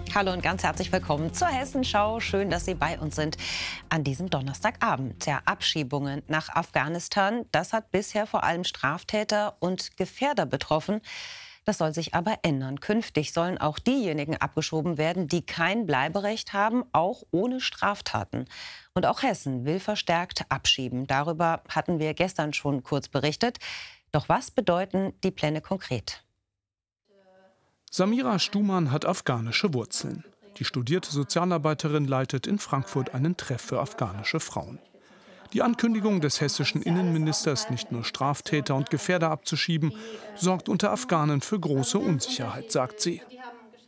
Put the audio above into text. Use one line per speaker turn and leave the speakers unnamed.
Hallo und ganz herzlich willkommen zur Hessenschau. Schön, dass Sie bei uns sind an diesem Donnerstagabend. Der Abschiebungen nach Afghanistan, das hat bisher vor allem Straftäter und Gefährder betroffen. Das soll sich aber ändern. Künftig sollen auch diejenigen abgeschoben werden, die kein Bleiberecht haben, auch ohne Straftaten. Und auch Hessen will verstärkt abschieben. Darüber hatten wir gestern schon kurz berichtet. Doch was bedeuten die Pläne konkret?
Samira Stumann hat afghanische Wurzeln. Die studierte Sozialarbeiterin leitet in Frankfurt einen Treff für afghanische Frauen. Die Ankündigung des hessischen Innenministers, nicht nur Straftäter und Gefährder abzuschieben, sorgt unter Afghanen für große Unsicherheit, sagt sie.